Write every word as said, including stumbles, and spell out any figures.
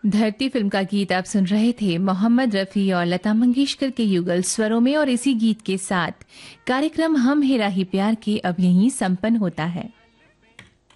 धरती फिल्म का गीत आप सुन रहे थे मोहम्मद रफ़ी और लता मंगेशकर के युगल स्वरों में। और इसी गीत के साथ कार्यक्रम हम हेरा ही प्यार के अब यहीं संपन्न होता है।